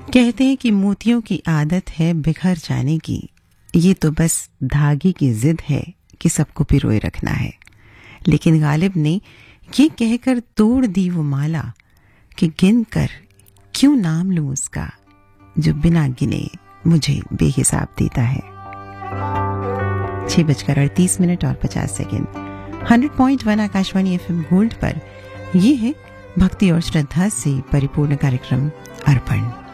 कहते हैं कि मोतियों की आदत है बिखर जाने की, ये तो बस धागे की जिद है कि सबको पिरोए रखना है। लेकिन गालिब ने ये कहकर तोड़ दी वो माला कि गिन कर क्यों नाम लूं उसका जो बिना गिने मुझे बेहिसाब देता है। 6:38 और 50 सेकेंड 100.1 आकाशवाणी FM गोल्ड पर ये है भक्ति और श्रद्धा से परिपूर्ण कार्यक्रम अर्पण।